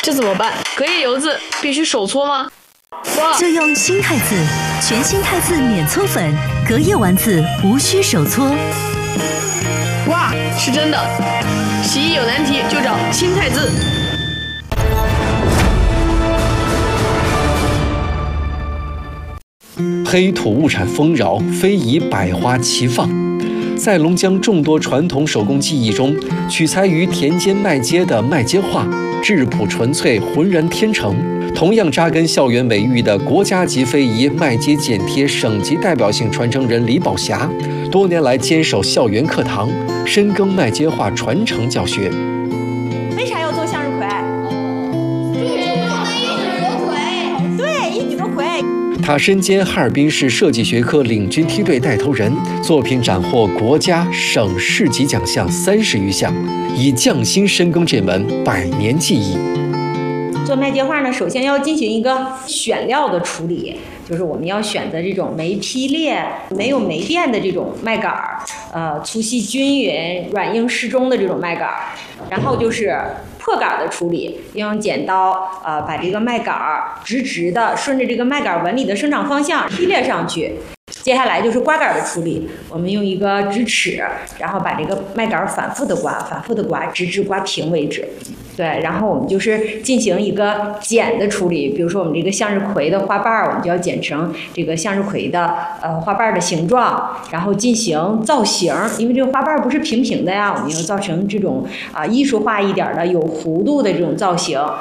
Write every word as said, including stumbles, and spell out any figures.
这怎么办？隔夜油渍必须手搓吗？哇！ 就用新汰渍，全新汰渍免搓粉，隔夜丸子无需手搓。 哇，是真的！洗衣有难题就找新汰渍。 黑土物产丰饶，非遗百花齐放。在龙江众多传统手工技艺中，取材于田间麦秸的麦秸画，质朴纯粹，浑然天成。同样扎根校园美誉的国家级非遗麦秸剪贴省级代表性传承人李宝霞，多年来坚守校园课堂，深耕麦秸画传承教学。 为啥要做向日葵？对，一举夺魁。 他身兼哈尔滨市设计学科领军梯队带头人，作品斩获国家、省市级奖项三十余项，以匠心深耕这门百年技艺。 做麦秸画呢，首先要进行一个选料的处理，就是我们要选择这种没劈裂、没有霉变的这种麦秆儿，呃，粗细均匀、软硬适中的这种麦秆儿。然后就是破杆的处理，用剪刀呃把这个麦秆儿直直的顺着这个麦秆纹理的生长方向劈裂上去。接下来就是刮杆的处理，我们用一个直尺，然后把这个麦秆反复的刮，反复的刮，直至刮平为止。对，然后我们就是进行一个剪的处理，比如说我们这个向日葵的花瓣，我们就要剪成这个向日葵的呃花瓣的形状，然后进行造型，因为这个花瓣不是平平的呀，我们要造成这种啊、呃、艺术化一点的有弧度的这种造型。